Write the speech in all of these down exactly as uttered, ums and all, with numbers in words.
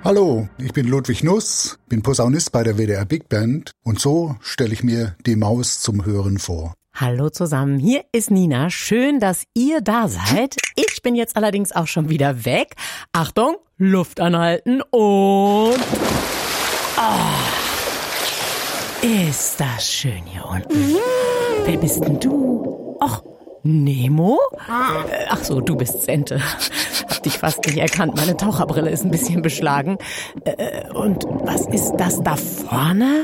Hallo, ich bin Ludwig Nuss, bin Posaunist bei der W D R Big Band und so stelle ich mir die Maus zum Hören vor. Hallo zusammen, hier ist Nina. Schön, dass ihr da seid. Ich bin jetzt allerdings auch schon wieder weg. Achtung, Luft anhalten und... Oh, ist das schön hier unten. Mhm. Wer bist denn du? Ach, Nemo? Ach so, du bist Ente. Hab dich fast nicht erkannt. Meine Taucherbrille ist ein bisschen beschlagen. Und was ist das da vorne?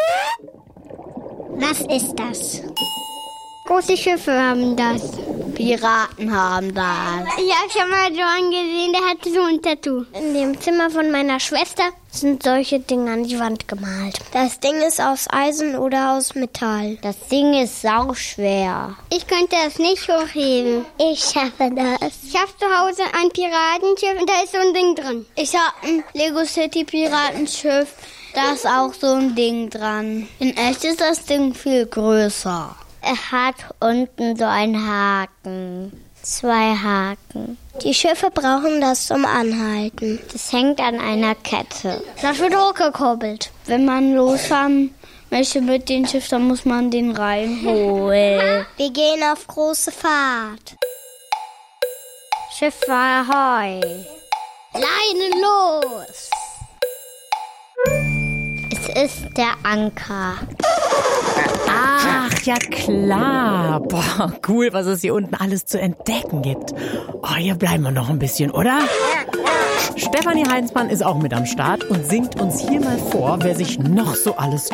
Was ist das? Große Schiffe haben das. Piraten haben das. Ich habe schon mal so einen gesehen, der hatte so ein Tattoo. In dem Zimmer von meiner Schwester sind solche Dinge an die Wand gemalt. Das Ding ist aus Eisen oder aus Metall. Das Ding ist sauschwer. Ich könnte es nicht hochheben. Ich schaffe das. Ich habe zu Hause ein Piratenschiff und da ist so ein Ding drin. Ich habe ein Lego City Piratenschiff, da ist auch so ein Ding dran. In echt ist das Ding viel größer. Er hat unten so einen Haken. Zwei Haken. Die Schiffe brauchen das zum Anhalten. Das hängt an einer Kette. Das wird hochgekurbelt. Wenn man losfahren möchte mit dem Schiff, dann muss man den reinholen. Wir gehen auf große Fahrt. Schiff ahoi. Leine los. Es ist der Anker. Ach, ja klar. Boah, cool, was es hier unten alles zu entdecken gibt. Oh, hier bleiben wir noch ein bisschen, oder? Stefanie Heinzmann ist auch mit am Start und singt uns hier mal vor, wer sich noch so alles